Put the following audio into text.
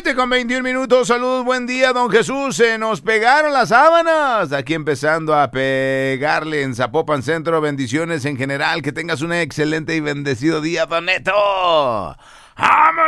7:21. Salud, buen día, don Jesús. Se nos pegaron las sábanas. Aquí empezando a pegarle en Zapopan Centro. Bendiciones en general. Que tengas un excelente y bendecido día, don Neto. ¡Vámonos!